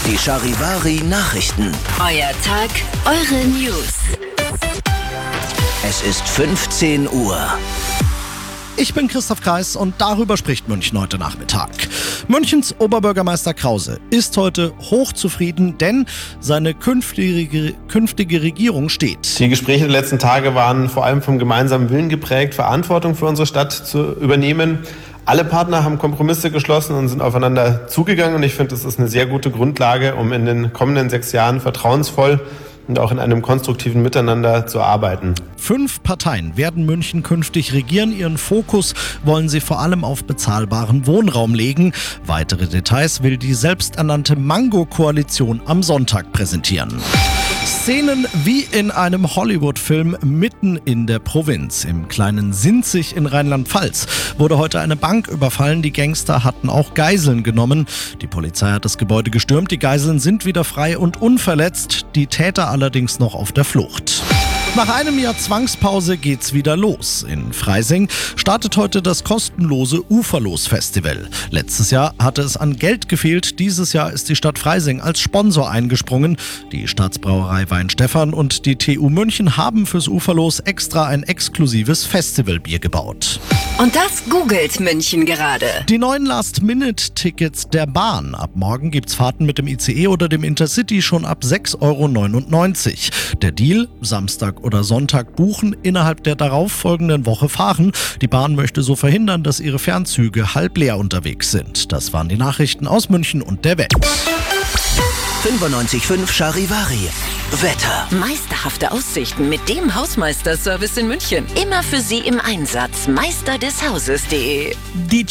Die Charivari Nachrichten. Euer Tag, eure News. Es ist 15 Uhr. Ich bin Christoph Kreis und darüber spricht München heute Nachmittag. Münchens Oberbürgermeister Krause ist heute hochzufrieden, denn seine künftige Regierung steht. Die Gespräche der letzten Tage waren vor allem vom gemeinsamen Willen geprägt, Verantwortung für unsere Stadt zu übernehmen. Alle Partner haben Kompromisse geschlossen und sind aufeinander zugegangen. Und ich finde, das ist eine sehr gute Grundlage, um in den kommenden 6 Jahren vertrauensvoll und auch in einem konstruktiven Miteinander zu arbeiten. 5 Parteien werden München künftig regieren. Ihren Fokus wollen sie vor allem auf bezahlbaren Wohnraum legen. Weitere Details will die selbsternannte Mango-Koalition am Sonntag präsentieren. Szenen wie in einem Hollywood-Film mitten in der Provinz. Im kleinen Sinzig in Rheinland-Pfalz wurde heute eine Bank überfallen. Die Gangster hatten auch Geiseln genommen. Die Polizei hat das Gebäude gestürmt. Die Geiseln sind wieder frei und unverletzt. Die Täter allerdings noch auf der Flucht. Nach einem Jahr Zwangspause geht's wieder los. In Freising startet heute das kostenlose Uferlos-Festival. Letztes Jahr hatte es an Geld gefehlt. Dieses Jahr ist die Stadt Freising als Sponsor eingesprungen. Die Staatsbrauerei Weinstefan und die TU München haben fürs Uferlos extra ein exklusives Festivalbier gebaut. Und das googelt München gerade. Die neuen Last-Minute-Tickets der Bahn. Ab morgen gibt's Fahrten mit dem ICE oder dem Intercity schon ab 6,99 €. Der Deal: Samstag oder Sonntag buchen, innerhalb der darauffolgenden Woche fahren. Die Bahn möchte so verhindern, dass ihre Fernzüge halb leer unterwegs sind. Das waren die Nachrichten aus München und der Welt. 95.5 Charivari. Wetter. Meisterhafte Aussichten mit dem Hausmeisterservice in München. Immer für Sie im Einsatz. Meisterdeshauses.de. Die